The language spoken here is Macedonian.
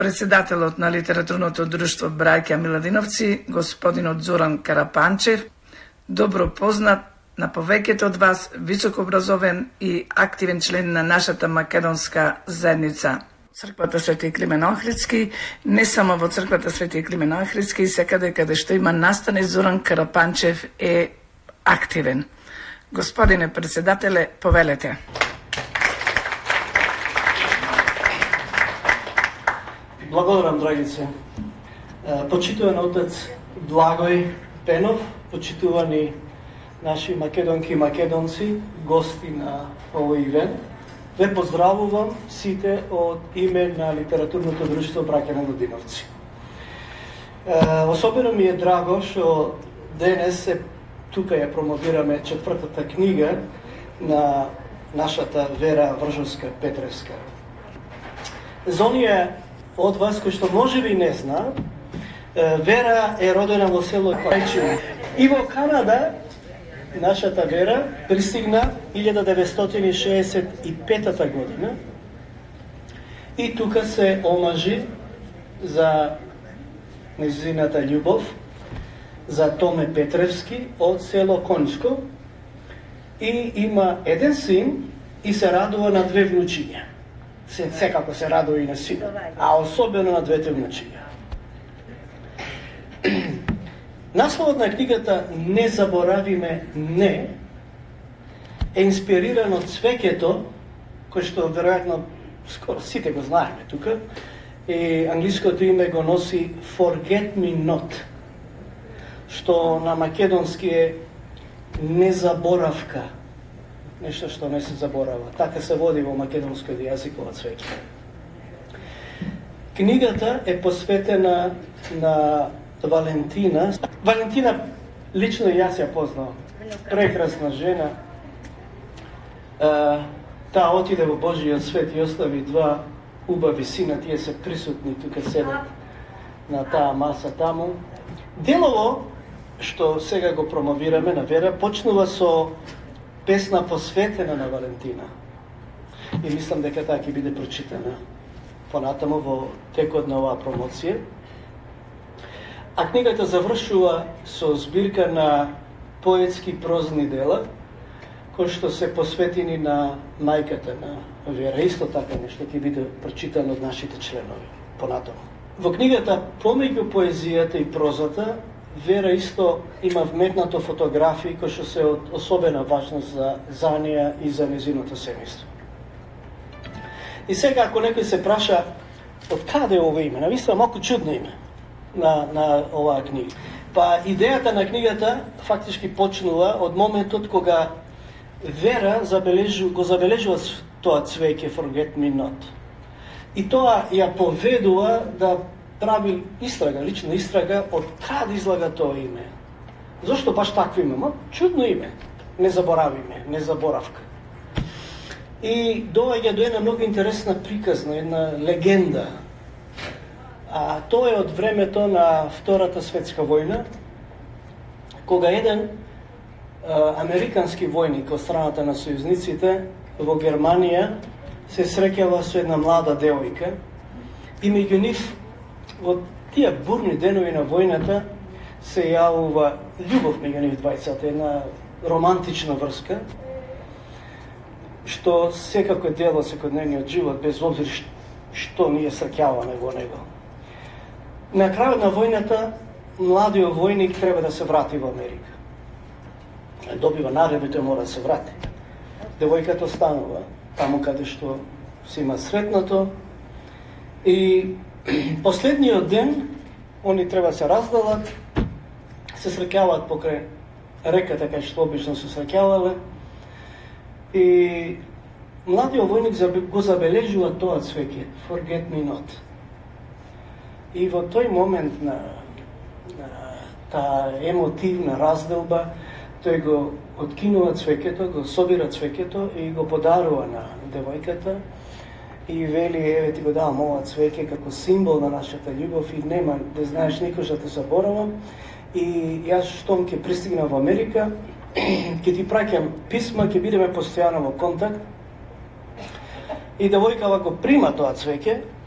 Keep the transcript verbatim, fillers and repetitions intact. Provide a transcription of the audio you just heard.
Председателот на литературното друштво Браќа Миладиновци, господинот Зоран Карапанчев, добро познат на повеќето од вас, високообразовен и активен член на нашата македонска заедница. Црквата Свети Климен Охридски, не само во црквата Свети Климен Охридски, секаде каде што има настани, Зоран Карапанчев е активен. Господине председателе, повелете. Благодарам, драгице. Почитуван отец Благој Пенов, почитувани наши македонки и македонци, гости на овој ивент, ве поздравувам сите од име на литературното друштво Браќа Миладиновци. Особено ми е драго што денес е тука ја промовираме четвртата книга на нашата Вера Вржовска-Петревска. За оние од вас кои што можеби не знаат, Вера е родена во село Кајчино. И во Канада нашата Вера пристигна илјада деветстотини шеесет и пета година и тука се омажи за нејзината љубов за Томе Петревски од село Кончко и има еден син и се радува на две внучиња. Се, секако се радува и на сина, а особено на двете внучиња. Насловот на книгата "Не заборавиме не" е инспириран од цвеќето, кој што веројатно скоро сите го знаеме тука, и англиското име го носи Forget Me Not, што на македонски е незаборавка, нешто што не се заборава. Така се води во македонскиот јазик ова цвеќе. Книгата е посветена на Валентина. Валентина лично јас ја познавам. Прекрасна жена. Таа отиде во Божиот свет и остави два убави сина, тие се присутни тука седат на таа маса таму. Делово што сега го промовираме на Вера почнува со песна посветена на Валентина. И мислам дека таа ќе биде прочитана понатаму во текот на оваа промоција. А книгата завршува со збирка на поетски прозни дела, кои што се посветени на мајката на Вера. Исто така нешто ќе биде прочитано од нашите членови понатаму. Во книгата, помеѓу поезијата и прозата, Вера исто има вметнато фотографии кои што се од особена важност за, за неја и за незиното семејство. И сега, ако некој се праша од каде е ова име, навистина малку чудно име на, на оваа книга. Па идејата на книгата фактички почнува од моментот кога Вера забележу, го забележува тоа цвеќе Forget Me Not. И тоа ја поведува да прави истрага, лична истрага, од каде излага тоа име. Зошто баш такво име? Ма, чудно име. Не заборавиме, не заборавка. И доаѓа до една многу интересна приказна, една легенда. А тоа е од времето на Втората светска војна, кога еден а, американски војник од страната на сојузниците во Германија се среќава со една млада девојка и меѓу нив во тие бурни денови на војната се јавува љубов меѓу нив двајцата, една романтична врска, што секако е дел од секојдневниот живот, без обзир што ние среќаваме во него. На крајот на војната, младиот војник треба да се врати во Америка. Добива наредба, тој мора да се врати. Девојката останува таму каде што се има сретнато и последниот ден, они треба да се разделат, се среќаваат покрај реката кај што обично се среќавале и младиот војник го забележува тоа цвеќе, Forget Me Not. И во тој момент на, на таа емотивна разделба, тој го откинува цвеќето, го собира цвеќето и го подарува на девојката и вели, еве ти го давам ова цвеќе како символ на нашата љубов и нема да знаеш никош да те заборавам. И јас штом ќе пристигнам во Америка, ќе ти праќам писма, ќе бидеме постојано во контакт. И девојкава го прима тоа цвеќе